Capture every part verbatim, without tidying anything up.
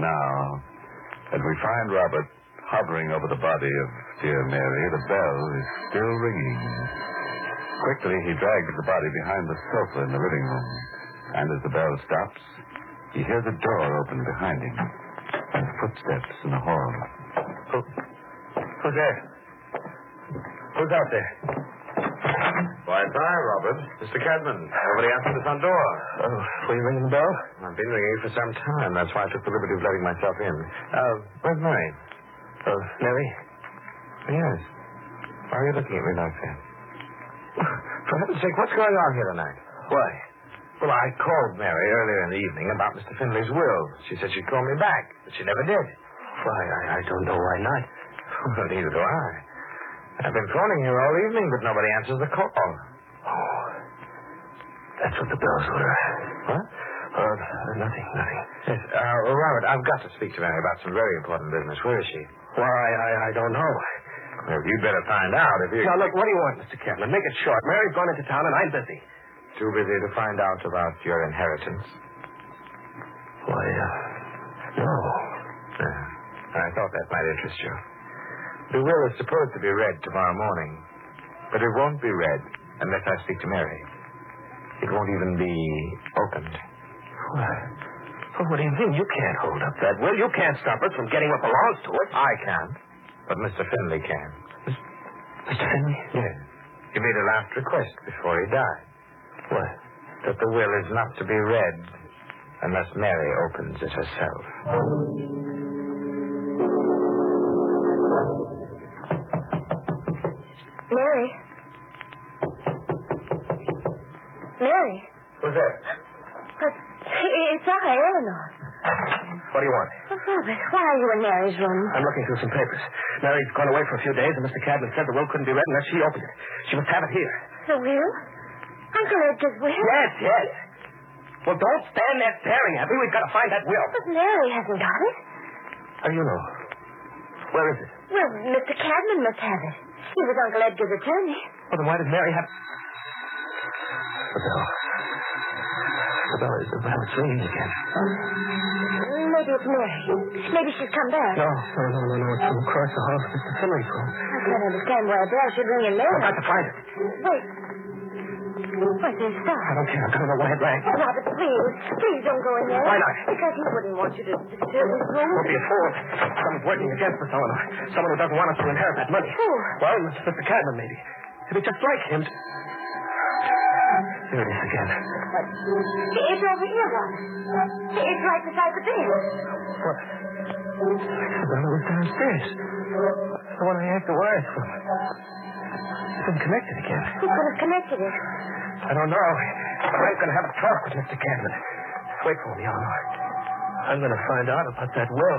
now, and we find Robert hovering over the body of dear Mary. The bell is still ringing. Quickly, he drags the body behind the sofa in the living room. And as the bell stops, he hears a door open behind him and footsteps in the hall. Who, who's there? Who's out there? Why, it's I, Robert. Mister Cadman. Nobody answered the front door. Oh, were you ringing the bell? I've been ringing for some time. That's why I took the liberty of letting myself in. Uh, where's Mary? Oh, Mary? Yes. Why are you looking at me like that? For heaven's sake, what's going on here tonight? Why? Well, I called Mary earlier in the evening about Mister Finley's will. She said she'd call me back, but she never did. Why, I, I don't know why not. Well, neither do I. I've been phoning here all evening, but nobody answers the call. Oh, that's what the bells were. What? Uh, nothing, nothing. Yes, uh, well, Robert, I've got to speak to Mary about some very important business. Where is she? Why, I, I don't know. Well, you'd better find out if you... Now, look, what do you want, Mister Cadman? Make it short. Mary's gone into town, and I'm busy. Too busy to find out about your inheritance? Why, uh, no. Uh, I thought that might interest you. The will is supposed to be read tomorrow morning, but it won't be read unless I speak to Mary. It won't even be opened. What? Well, what do you mean? You can't hold up that will. You can't stop us from getting what belongs to it. I can't, but Mister Finley can. Mister Finley? Yes. He made a last request before he died. What? That the will is not to be read unless Mary opens it herself. Mary? Mary? Who's there? But it's I, Eleanor. What do you want? Oh, Robert, why are you in Mary's room? I'm looking through some papers. Mary's gone away for a few days, and Mister Cadman said the will couldn't be read unless she opened it. She must have it here. The will? Uncle Edgar's will? Yes, yes. Well, don't stand there staring at me. We've got to find that will. But Mary hasn't got it. How do you know? Where is it? Well, Mister Cadman must have it. He was Uncle Edgar's attorney. Well, then why did Mary have... The bell. The bell is... The bell is ringing again. Maybe it's Mary. Maybe she's come back. No, no, no, no, no. It's from across the hall. Mister Finley's room. I can't understand why a bell should ring in Mary. I've got to find it. Wait. Wait, there's Star. I don't care. I'm going to know why it rang. Robert, please. Please don't go in there. Why not? Because he wouldn't want you to disturb his room. Don't be a fool. Someone's working against us, Eleanor. Someone who doesn't want us to inherit that money. Who? Well, Mister Cadman, maybe. It'd be just like him. Here it is again. What? It's over here, Robert. It's right beside the bed. What? The bell was downstairs. The one I yanked the wires from. It's been connected again. Who could have connected it? I don't know. But I'm going to have a talk with Mister Cadman. Wait for me, Eleanor. I'm going to find out about that will.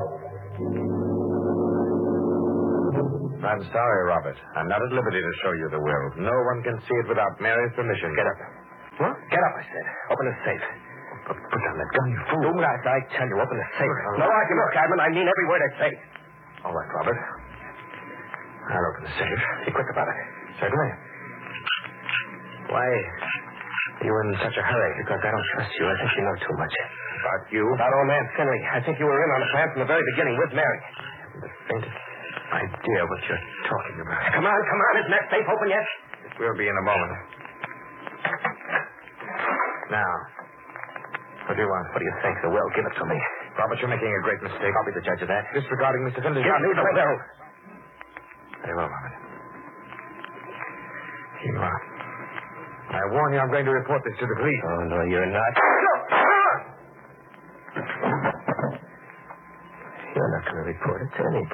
I'm sorry, Robert. I'm not at liberty to show you the will. No one can see it without Mary's permission. Get up. What? Get up, I said. Open the safe. Put, put down that gun, you fool. Do not, I tell you, open the safe. Well, No argument, Cadman. I mean every word I say. All right, Robert. I'll open the safe. Be quick about it. Certainly. Why are you in such a hurry? Because I don't trust you. I think you know too much. About you? About old man Finley. I think you were in on the plan from the very beginning with Mary. I haven't the faintest idea what you're talking about. Come on, come on. Isn't that safe open yet? It will be in a moment. Now, what do you want? What do you think? The will. Give it to me. Robert, you're making a great mistake. I'll be the judge of that. Disregarding Mister Finley's... Give me the will. Very well, Robert. Here you are. I warn you, I'm going to report this to the police. Oh, no, you're not. You're not going to report it to anybody.